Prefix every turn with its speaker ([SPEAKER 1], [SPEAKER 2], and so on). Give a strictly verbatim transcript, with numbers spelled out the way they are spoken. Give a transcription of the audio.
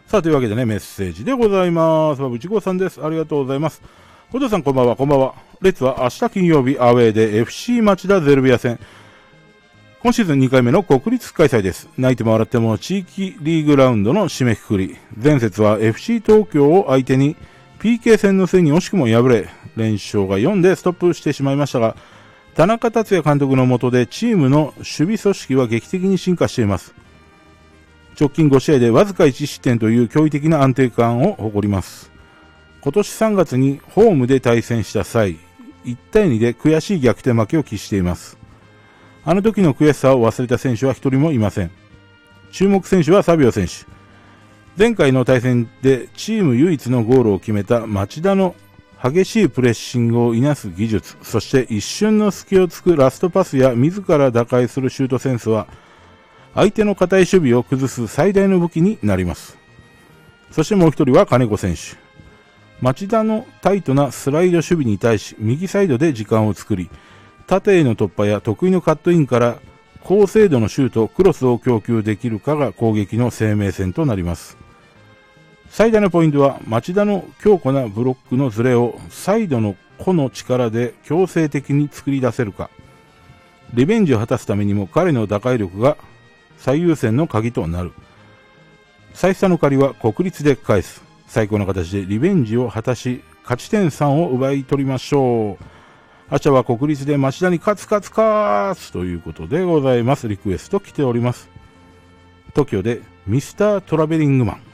[SPEAKER 1] さあ、というわけでね、メッセージでございます。馬淵郷さんです。ありがとうございます。小田さんこんばんは、こんばんは。レッツは明日金曜日、アウェーで エフシー 町田ゼルビア戦。今シーズンにかいめの国立開催です。泣いても笑っても地域リーグラウンドの締めくくり。前節は エフシー 東京を相手に ピーケー 戦の末に惜しくも敗れ、連勝がよんでストップしてしまいましたが、田中達也監督の下でチームの守備組織は劇的に進化しています。直近ご試合でわずかいち失点という驚異的な安定感を誇ります。今年さんがつにホームで対戦した際、いちたいにで悔しい逆転負けを喫しています。あの時の悔しさを忘れた選手は一人もいません。注目選手はサビオ選手。前回の対戦でチーム唯一のゴールを決めた町田の激しいプレッシングをいなす技術、そして一瞬の隙を突くラストパスや自ら打開するシュートセンスは、相手の堅い守備を崩す最大の武器になります。そしてもう一人は金子選手。町田のタイトなスライド守備に対し、右サイドで時間を作り、縦への突破や得意のカットインから高精度のシュート、クロスを供給できるかが攻撃の生命線となります。最大のポイントは町田の強固なブロックのズレをサイドの個の力で強制的に作り出せるか。リベンジを果たすためにも彼の打開力が最優先の鍵となる。最初の借りは国立で返す。最高の形でリベンジを果たし、勝ち点さんを奪い取りましょう。明日は国立で町田に勝つ勝つ勝つということでございます。リクエスト来ております。東京でミスタートラベリングマン。